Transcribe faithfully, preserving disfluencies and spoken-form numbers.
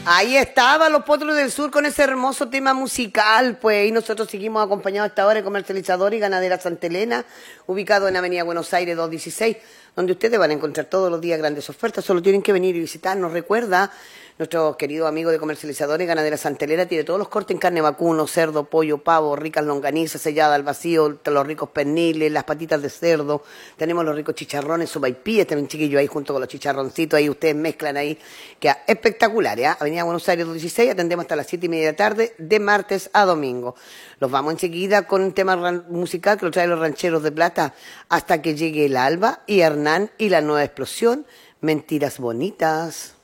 Ahí estaban los Potros del Sur con ese hermoso tema musical, pues, y nosotros seguimos acompañados hasta ahora de Comercializadora y Ganadera Santa Elena, ubicado en Avenida Buenos Aires doscientos dieciséis, donde ustedes van a encontrar todos los días grandes ofertas, solo tienen que venir y visitarnos. Recuerda, nuestro querido amigo de Comercializadora y Ganadera Santa Elena tiene todos los cortes en carne vacuno, cerdo, pollo, pavo, ricas longanizas, sellada al vacío, los ricos perniles, las patitas de cerdo, tenemos los ricos chicharrones, sopaipillas, también chiquillos ahí junto con los chicharroncitos, ahí ustedes mezclan ahí, queda espectacular, ¿eh? Avenida Buenos Aires doscientos dieciséis, atendemos hasta las siete y media de la tarde, de martes a domingo. Los vamos enseguida con un tema musical que lo traen los Rancheros de Plata, hasta que llegue el alba, y Hernán y la nueva explosión, Mentiras Bonitas.